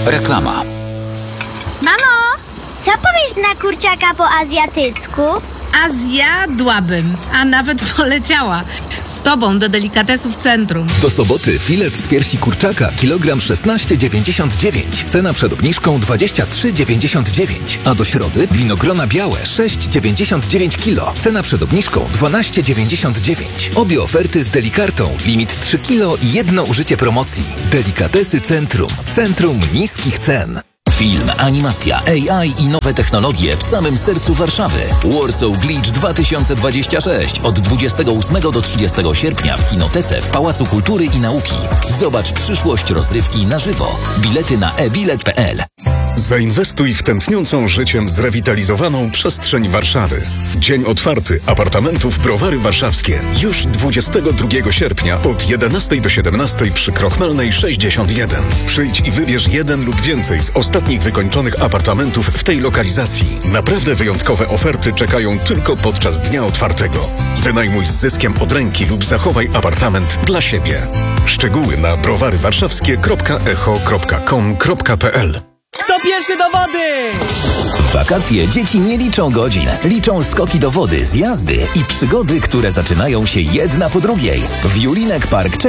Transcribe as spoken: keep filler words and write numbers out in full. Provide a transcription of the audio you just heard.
Reklama. Mamo, co powiesz na kurczaka po azjatycku? A zjadłabym, a nawet poleciała. Z tobą do delikatesów centrum. Do soboty filet z piersi kurczaka kilogram szesnaście dziewięćdziesiąt dziewięć. Cena przed obniżką dwadzieścia trzy dziewięćdziesiąt dziewięć. A do środy winogrona białe sześć dziewięćdziesiąt dziewięć kilo. Cena przed obniżką dwanaście dziewięćdziesiąt dziewięć. Obie oferty z Delikartą. Limit trzy kilo i jedno użycie promocji. Delikatesy Centrum. Centrum niskich cen. Film, animacja, A I i nowe technologie w samym sercu Warszawy. Warsaw Glitch dwa tysiące dwadzieścia sześć od dwudziestego ósmego do trzydziestego sierpnia w Kinotece w Pałacu Kultury i Nauki. Zobacz przyszłość rozrywki na żywo. Bilety na e bilet kropka p l. Zainwestuj w tętniącą życiem zrewitalizowaną przestrzeń Warszawy. Dzień otwarty apartamentów Browary Warszawskie. Już dwudziestego drugiego sierpnia od jedenastej do siedemnastej przy Krochmalnej sześćdziesiąt jeden. Przyjdź i wybierz jeden lub więcej z ostatnich wykończonych apartamentów w tej lokalizacji. Naprawdę wyjątkowe oferty czekają tylko podczas dnia otwartego. Wynajmuj z zyskiem od ręki lub zachowaj apartament dla siebie. Szczegóły na browarywarszawskie kropka echo kropka com kropka p l. Kto pierwszy do wody? W wakacje dzieci nie liczą godzin. Liczą skoki do wody, zjazdy i przygody, które zaczynają się jedna po drugiej. W Julinek Park